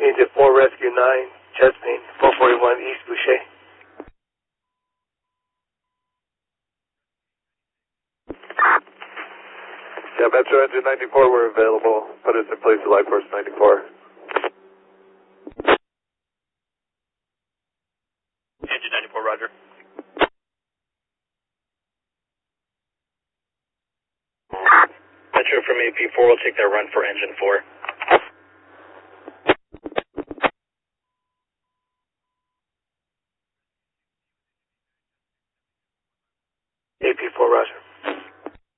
Engine 4 Rescue 9, chest pain, 441 East Boucher. Yeah, Metro Engine 94, we're available. Put us in place of Life Force 94. Engine 94, roger. Metro from AP4 will take that run for Engine 4.